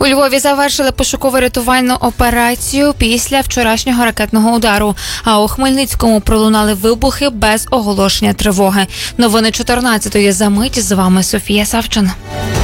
У Львові завершили пошуково-рятувальну операцію після вчорашнього ракетного удару. А у Хмельницькому пролунали вибухи без оголошення тривоги. Новини 14-ї за мить. З вами Софія Савчин.